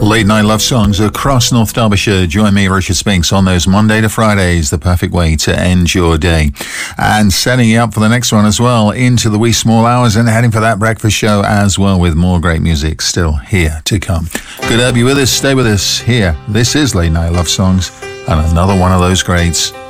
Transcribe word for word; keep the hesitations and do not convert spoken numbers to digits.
Late night love songs across North Derbyshire. Join me, Richard Spinks, on those Monday to Fridays, the perfect way to end your day. And setting you up for the next one as well, into the wee small hours and heading for that breakfast show as well, with more great music still here to come. Good to have you with us. Stay with us here. This is Late Night Love Songs, and another one of those greats.